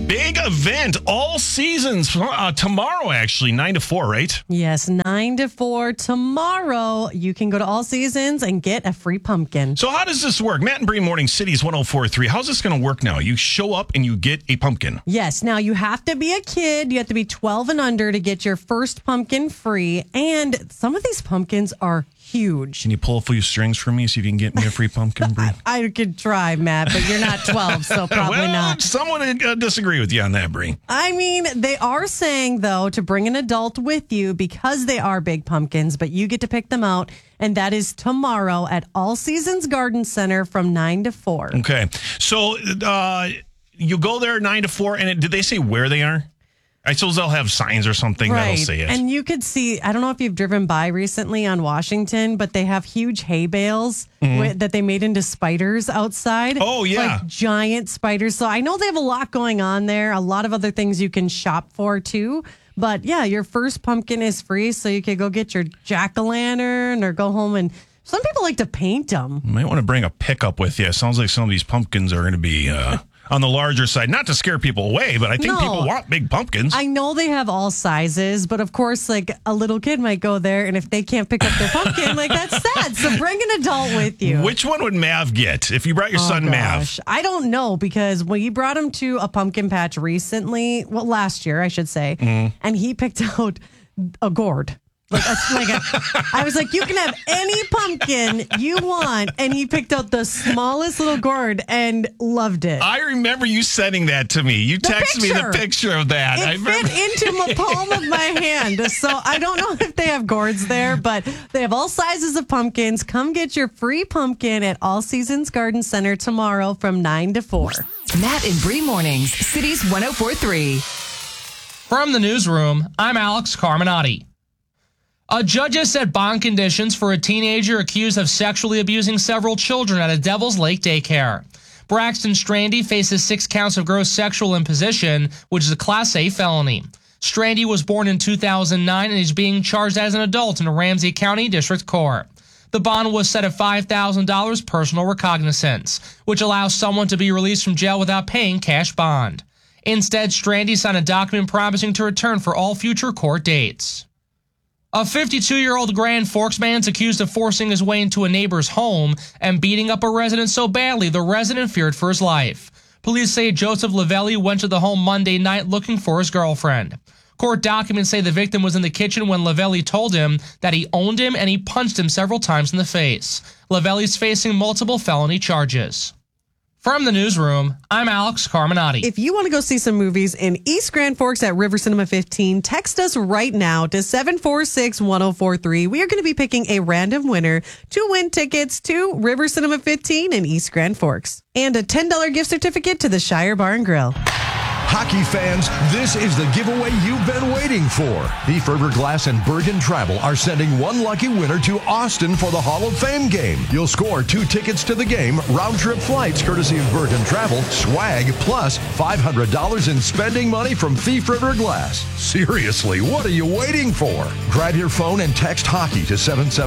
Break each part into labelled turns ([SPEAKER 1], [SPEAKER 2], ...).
[SPEAKER 1] big event, All Seasons, tomorrow, actually, 9 to 4, right?
[SPEAKER 2] Yes, 9 to 4 tomorrow. You can go to All Seasons and get a free pumpkin.
[SPEAKER 1] So how does this work? Matt and Bree Morning City's 104.3. How's this going to work now? You show up and you get a pumpkin.
[SPEAKER 2] Yes. Now, you have to be a kid. You have to be 12 and under to get your first pumpkin free. And some of these pumpkins are huge.
[SPEAKER 1] Can you pull a few strings for me so you can get me a free pumpkin, Bree?
[SPEAKER 2] I could try, Matt, but you're not 12, so probably not.
[SPEAKER 1] Someone would disagree with you on that, Bree.
[SPEAKER 2] I mean, they are saying, though, to bring an adult with you because they are big pumpkins, but you get to pick them out. And that is tomorrow at All Seasons Garden Center from 9 to 4.
[SPEAKER 1] Okay. So you go there 9 to 4, and did they say where they are? I suppose they'll have signs or something that'll say it.
[SPEAKER 2] And you could see, I don't know if you've driven by recently on Washington, but they have huge hay bales that they made into spiders outside.
[SPEAKER 1] Oh, yeah.
[SPEAKER 2] Like giant spiders. So I know they have a lot going on there. A lot of other things you can shop for, too. But yeah, your first pumpkin is free, so you could go get your jack-o'-lantern or go home and some people like to paint them.
[SPEAKER 1] You might want to bring a pickup with you. Sounds like some of these pumpkins are going to be on the larger side. Not to scare people away, but I think people want big pumpkins.
[SPEAKER 2] I know they have all sizes, but of course, like a little kid might go there, and if they can't pick up their pumpkin, like that's sad. So bring an adult with you.
[SPEAKER 1] Which one would Mav get if you brought your son Mav?
[SPEAKER 2] I don't know, because we brought him to a pumpkin patch recently, last year, I should say, and he picked out a gourd. I was like, you can have any pumpkin you want. And he picked out the smallest little gourd and loved it.
[SPEAKER 1] I remember you sending that to me. You texted me the picture of that.
[SPEAKER 2] It fit into the palm of my hand. So I don't know if they have gourds there, but they have all sizes of pumpkins. Come get your free pumpkin at All Seasons Garden Center tomorrow from 9 to 4.
[SPEAKER 3] Matt and Bree Mornings, Cities 104.3.
[SPEAKER 4] From the newsroom, I'm Alex Carminati. A judge has set bond conditions for a teenager accused of sexually abusing several children at a Devil's Lake daycare. Braxton Strandy faces 6 counts of gross sexual imposition, which is a Class A felony. Strandy was born in 2009 and is being charged as an adult in Ramsey County District Court. The bond was set at $5,000 personal recognizance, which allows someone to be released from jail without paying cash bond. Instead, Strandy signed a document promising to return for all future court dates. A 52-year-old Grand Forks man is accused of forcing his way into a neighbor's home and beating up a resident so badly the resident feared for his life. Police say Joseph Lavelli went to the home Monday night looking for his girlfriend. Court documents say the victim was in the kitchen when Lavelli told him that he owned him and he punched him several times in the face. Lavelli's facing multiple felony charges. From the newsroom, I'm Alex Carminati.
[SPEAKER 2] If you want to go see some movies in East Grand Forks at River Cinema 15, text us right now to 746-1043. We are going to be picking a random winner to win tickets to River Cinema 15 in East Grand Forks. And a $10 gift certificate to the Shire Bar and Grill.
[SPEAKER 5] Hockey fans, this is the giveaway you've been waiting for. Thief River Glass and Bergen Travel are sending one lucky winner to Austin for the Hall of Fame game. You'll score 2 tickets to the game, round-trip flights courtesy of Bergen Travel, swag, plus $500 in spending money from Thief River Glass. Seriously, what are you waiting for? Grab your phone and text hockey to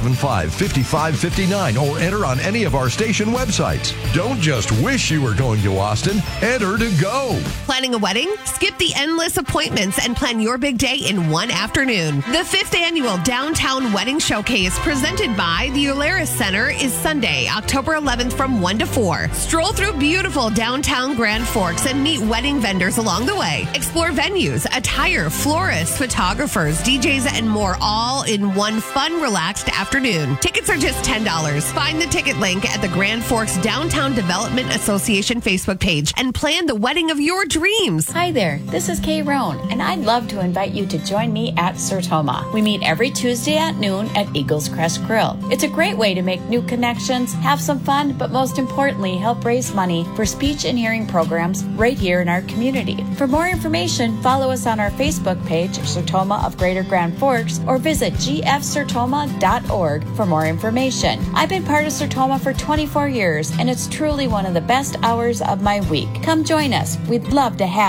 [SPEAKER 5] 775-5559 or enter on any of our station websites. Don't just wish you were going to Austin, enter to go.
[SPEAKER 6] Planning a wedding? Skip the endless appointments and plan your big day in one afternoon. The 5th annual Downtown Wedding Showcase presented by the Eularis Center is Sunday, October 11th from 1 to 4. Stroll through beautiful downtown Grand Forks and meet wedding vendors along the way. Explore venues, attire, florists, photographers, DJs, and more all in one fun, relaxed afternoon. Tickets are just $10. Find the ticket link at the Grand Forks Downtown Development Association Facebook page and plan the wedding of your dreams.
[SPEAKER 7] Hi there, this is Kay Roan, and I'd love to invite you to join me at Sertoma. We meet every Tuesday at noon at Eagles Crest Grill. It's a great way to make new connections, have some fun, but most importantly, help raise money for speech and hearing programs right here in our community. For more information, follow us on our Facebook page, Sertoma of Greater Grand Forks, or visit gfsertoma.org for more information. I've been part of Sertoma for 24 years, and it's truly one of the best hours of my week. Come join us. We'd love to have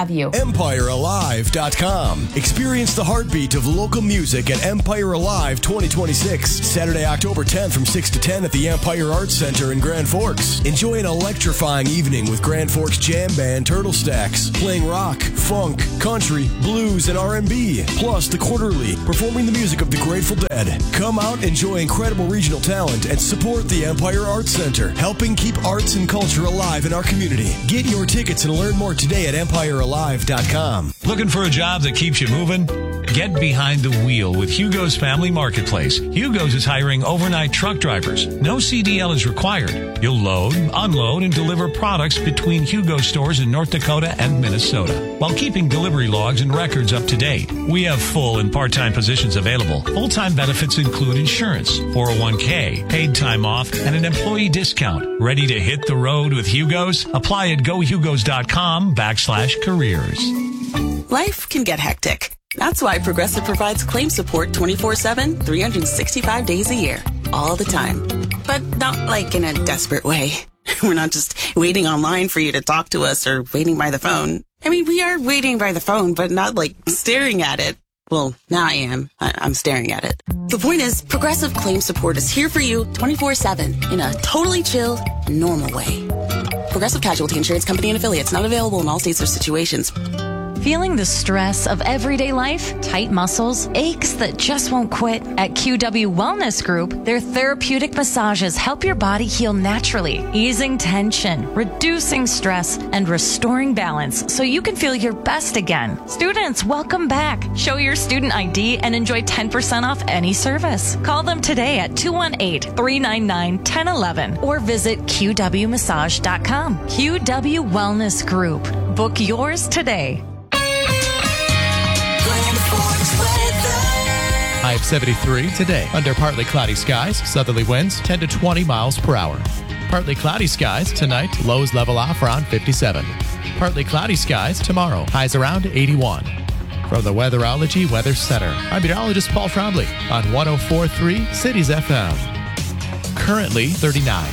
[SPEAKER 7] have you.
[SPEAKER 8] EmpireAlive.com. Experience the heartbeat of local music at Empire Alive 2026. Saturday, October 10th from 6 to 10 at the Empire Arts Center in Grand Forks. Enjoy an electrifying evening with Grand Forks Jam Band Turtle Stacks, playing rock, funk, country, blues, and R&B. Plus, The Quarterly, performing the music of the Grateful Dead. Come out, enjoy incredible regional talent, and support the Empire Arts Center, helping keep arts and culture alive in our community. Get your tickets and learn more today at EmpireAlive.com.
[SPEAKER 9] Looking for a job that keeps you moving? Get behind the wheel with Hugo's Family Marketplace. Hugo's is hiring overnight truck drivers. No CDL is required. You'll load, unload, and deliver products between Hugo's stores in North Dakota and Minnesota, while keeping delivery logs and records up to date. We have full and part-time positions available. Full-time benefits include insurance, 401k, paid time off, and an employee discount. Ready to hit the road with Hugo's? Apply at gohugos.com/careers.
[SPEAKER 10] Life can get hectic. That's why Progressive provides claim support 24/7, 365 days a year, all the time. But not like in a desperate way. We're not just waiting online for you to talk to us or waiting by the phone. I mean, we are waiting by the phone, but not like staring at it. Well, now I am. I'm staring at it. The point is, Progressive claim support is here for you 24/7 in a totally chill, normal way. Progressive Casualty Insurance Company and Affiliates, not available in all states or situations.
[SPEAKER 11] Feeling the stress of everyday life? Tight muscles? Aches that just won't quit? At QW Wellness Group, their therapeutic massages help your body heal naturally, easing tension, reducing stress, and restoring balance so you can feel your best again. Students, welcome back. Show your student ID and enjoy 10% off any service. Call them today at 218-399-1011 or visit QWmassage.com. QW Wellness Group. Book yours today.
[SPEAKER 12] High of 73 today. Under partly cloudy skies, southerly winds 10 to 20 miles per hour. Partly cloudy skies tonight, lows level off around 57. Partly cloudy skies tomorrow, highs around 81. From the Weatherology Weather Center, I'm meteorologist Paul Trombley on 104.3 Cities FM. Currently 39.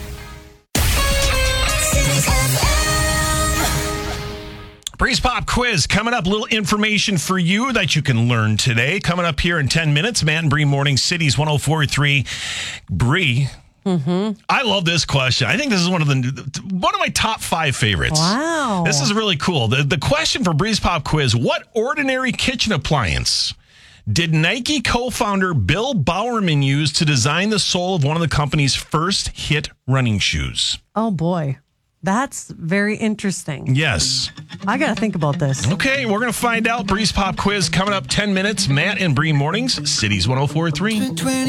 [SPEAKER 1] Breeze Pop quiz coming up. Little information for you that you can learn today. Coming up here in 10 minutes. Matt and Bree Morning Cities 104.3. Bree, I love this question. I think this is one of my top 5 favorites.
[SPEAKER 2] Wow.
[SPEAKER 1] This is really cool. The question for Breeze Pop quiz: what ordinary kitchen appliance did Nike co-founder Bill Bowerman use to design the sole of one of the company's first hit running shoes?
[SPEAKER 2] Oh, boy. That's very interesting.
[SPEAKER 1] Yes.
[SPEAKER 2] I got to think about this.
[SPEAKER 1] Okay, we're going to find out. Breeze Pop quiz coming up 10 minutes. Matt and Bree Mornings, Cities 104.3.